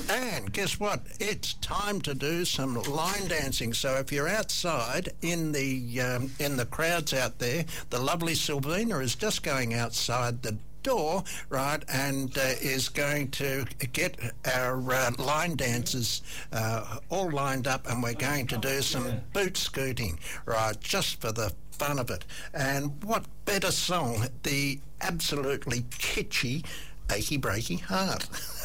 And guess what? It's time to do some line dancing. So if you're outside in the crowds out there, the lovely Sylvina is just going outside the door, right, and is going to get our line dancers all lined up, and we're going to do some boot scooting, right, just for the fun of it. And what better song, the absolutely kitschy Achy Breaky Heart.